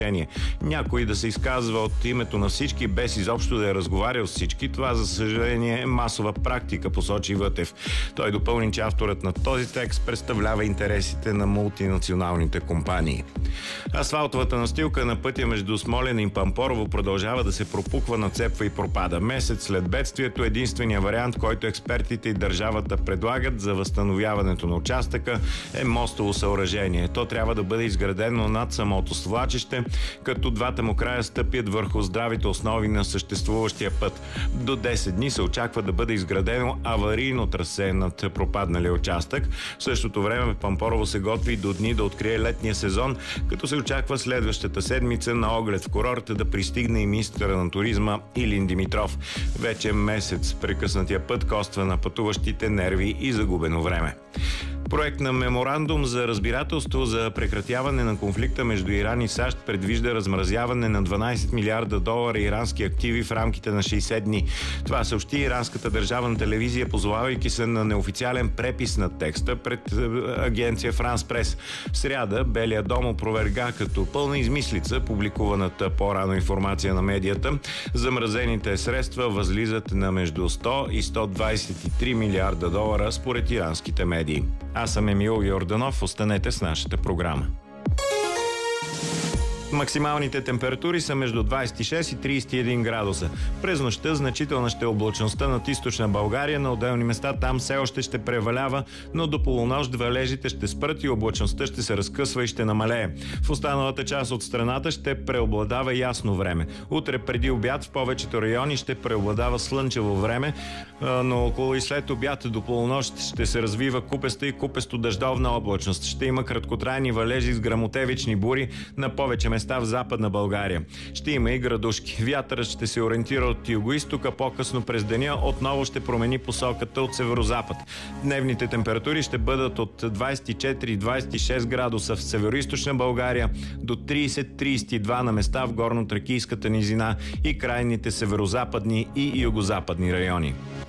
Някой да се изказва от името на всички, без изобщо да е разговарял с всички, това за съжаление е масова практика, посочи Вътев. Той допълни, че авторът на този текст представлява интересите на мултинационалните компании. Асфалтовата настилка на пътя между Смолян и Пампорово продължава да се пропуква, нацепва и пропада. Месец след бедствието единствения вариант, който експертите и държавата предлагат за възстановяването на участъка, е мостово съоръжение. То трябва да бъде изградено над самото свлачище, като двата му края стъпят върху здравите основи на съществуващия път. До 10 дни се очаква да бъде изградено аварийно трасе над пропадналия участък. В същото време Пампорово се готви до дни да открие летния сезон, като се очаква следващата седмица на оглед в курорта да пристигне и министъра на туризма Илин Димитров. Вече месец прекъснатия път коства на пътуващите нерви и загубено време. Проект на меморандум за разбирателство за прекратяване на конфликта между Иран и САЩ предвижда размразяване на 12 милиарда долара ирански активи в рамките на 60 дни. Това съобщи иранската държавна телевизия, позовавайки се на неофициален препис на текста пред агенция Франс Прес. В сряда Белия дом опроверга като пълна измислица публикуваната по-рано информация на медията. Замразените средства възлизат на между 100 и 123 милиарда долара според иранските медии. Аз съм Емил Йорданов. Останете с нашата програма. Максималните температури са между 26 и 31 градуса. През нощта значителна ще е облачността над източна България. На отделни места там все още ще превалява, но до полунощ валежите ще спрат и облачността ще се разкъсва и ще намалее. В останалата част от страната ще преобладава ясно време. Утре преди обяд в повечето райони ще преобладава слънчево време, но около и след обяд до полунощ ще се развива купеста и купесто-дъждовна облачност. Ще има краткотрайни валежи с гръмотевични бури на повече места в Западна България. Ще има и градушки. Вятърът ще се ориентира от югоизтока, по-късно през деня отново ще промени посоката от северозапад. Дневните температури ще бъдат от 24-26 градуса в североизточна България до 30-32 на места в горно-тракийската низина и крайните северозападни и югозападни райони.